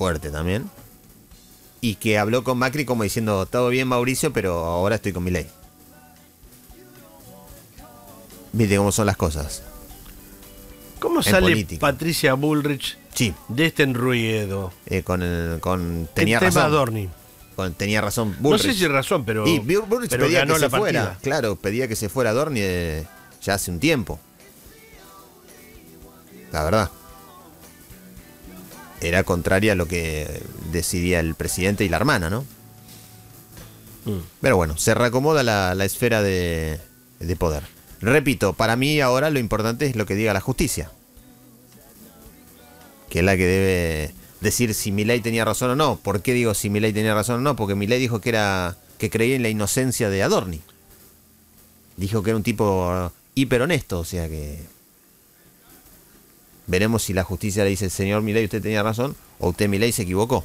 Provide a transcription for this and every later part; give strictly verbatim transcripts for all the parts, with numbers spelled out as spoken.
fuerte también. Y que habló con Macri como diciendo, todo bien Mauricio, pero ahora estoy con Milei. Viste cómo son las cosas. ¿Cómo en sale política. Patricia Bullrich Sí. de este enruido? Eh, con el, con, tenía el tema razón. Adorni. Con, tenía razón Bullrich. No sé si razón, pero, y Bullrich pero pedía ganó que la se fuera. partida. Claro, pedía que se fuera Adorni eh, ya hace un tiempo. La verdad. Era contraria a lo que decidía el presidente y la hermana, ¿no? Mm. Pero bueno, se reacomoda la, la esfera de, de poder. Repito, para mí ahora lo importante es lo que diga la justicia. Que es la que debe decir si Milei tenía razón o no. ¿Por qué digo si Milei tenía razón o no? Porque Milei dijo que era que creía en la inocencia de Adorni. Dijo que era un tipo hiper honesto, o sea que... Veremos si la justicia le dice, señor Milei, usted tenía razón, o usted Milei se equivocó.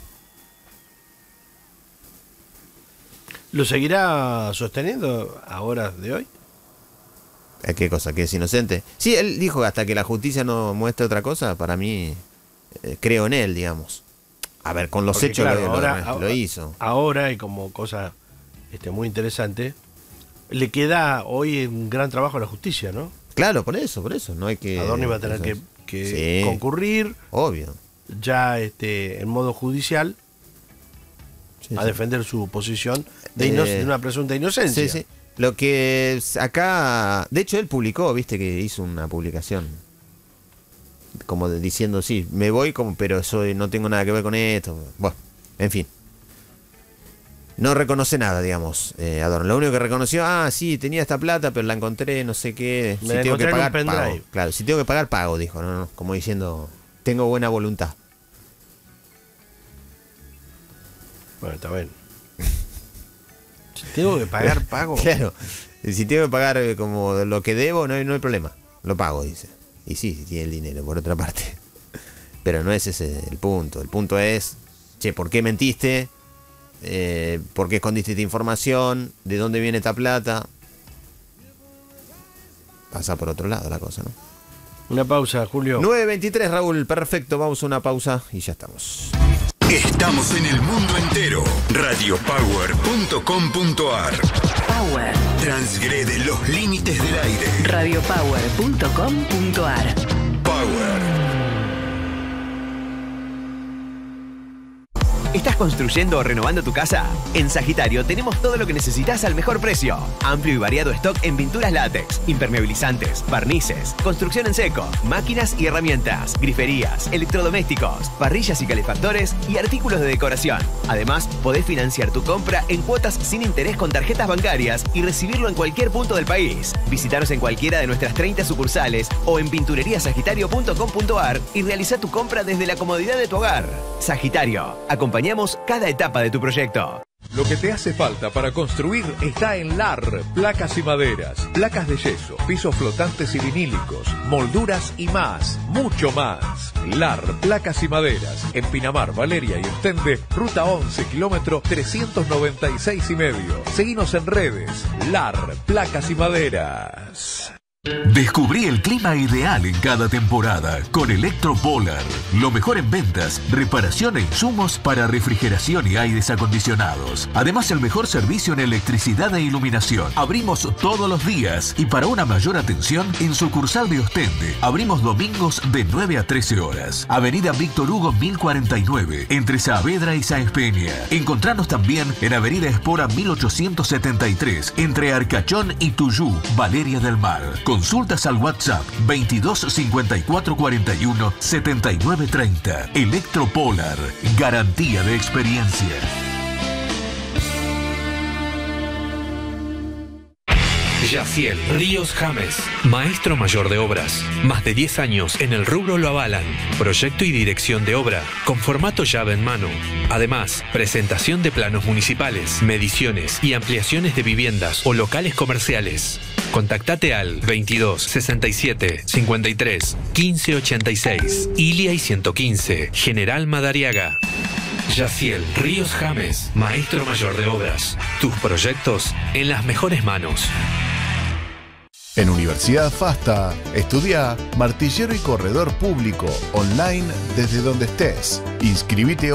¿Lo seguirá sosteniendo a horas de hoy? ¿Qué cosa? ¿Que es inocente? Sí, él dijo hasta que la justicia no muestre otra cosa, para mí, eh, creo en él, digamos. A ver, con los Porque, hechos claro, lo, ahora, lo, lo hizo. Ahora, y como cosa este, muy interesante, le queda hoy un gran trabajo a la justicia, ¿no? Claro, por eso, por eso. No hay que... Adorni va a tener que, que sí, concurrir. Obvio. Ya este, en modo judicial sí, a sí. defender su posición de, ino eh, de una presunta inocencia. Sí, sí. Lo que acá... De hecho, él publicó, viste, que hizo una publicación. Como de, diciendo, sí, me voy, como, pero soy, no tengo nada que ver con esto. Bueno, en fin. No reconoce nada, digamos, eh, Adorno. Lo único que reconoció, ah, sí, tenía esta plata, pero la encontré, no sé qué. Si me tengo que pagar, pago. pago. Claro, si tengo que pagar, pago, dijo. No, no, como diciendo, tengo buena voluntad. Bueno, está bien. Si tengo que pagar, pago. Claro, si tengo que pagar eh, como lo que debo, no hay, no hay problema. Lo pago, dice. Y sí, si tiene el dinero, por otra parte. Pero no es ese el punto. El punto es, che, ¿por qué mentiste? Eh, ¿Por qué escondiste esta información? ¿De dónde viene esta plata? Pasa por otro lado la cosa, ¿no? Una pausa, Julio. nueve veintitrés, Raúl, perfecto, vamos a una pausa y ya estamos. Estamos en el mundo entero. radio power punto com punto a r. Power. Transgrede los límites del aire. radio power punto com punto a r. Power. ¿Estás construyendo o renovando tu casa? En Sagitario tenemos todo lo que necesitas al mejor precio. Amplio y variado stock en pinturas látex, impermeabilizantes, barnices, construcción en seco, máquinas y herramientas, griferías, electrodomésticos, parrillas y calefactores y artículos de decoración. Además, podés financiar tu compra en cuotas sin interés con tarjetas bancarias y recibirlo en cualquier punto del país. Visítanos en cualquiera de nuestras treinta sucursales o en pinturería sagitario punto com punto a r y realiza tu compra desde la comodidad de tu hogar. Sagitario, acompañamos cada etapa de tu proyecto. Lo que te hace falta para construir está en L A R, placas y maderas, placas de yeso, pisos flotantes y vinílicos, molduras y más, mucho más. L A R, placas y maderas, en Pinamar, Valeria y Ostende, ruta once, kilómetro trescientos noventa y seis y medio. Seguinos en redes, L A R, placas y maderas. Descubrí el clima ideal en cada temporada con Electropolar. Lo mejor en ventas, reparación e insumos para refrigeración y aires acondicionados. Además, el mejor servicio en electricidad e iluminación. Abrimos todos los días y para una mayor atención, en sucursal de Ostende. Abrimos domingos de nueve a trece horas. Avenida Víctor Hugo mil cuarenta y nueve, entre Saavedra y Sáenz Peña. Encontranos también en Avenida Espora mil ochocientos setenta y tres, entre Arcachón y Tuyú, Valeria del Mar. Consultas al WhatsApp veintidós cincuenta y cuatro cuarenta y uno setenta y nueve treinta. Electropolar, garantía de experiencia. Yaciel Ríos James, maestro mayor de obras. Más de diez años en el rubro lo avalan. Proyecto y dirección de obra, con formato llave en mano. Además, presentación de planos municipales, mediciones y ampliaciones de viviendas o locales comerciales. Contactate al veintidós sesenta y siete cincuenta y tres quince ochenta y seis. Ilia y ciento quince, General Madariaga. Yaciel Ríos James, maestro mayor de obras. Tus proyectos en las mejores manos. En Universidad FASTA, estudia martillero y corredor público online desde donde estés. Inscribite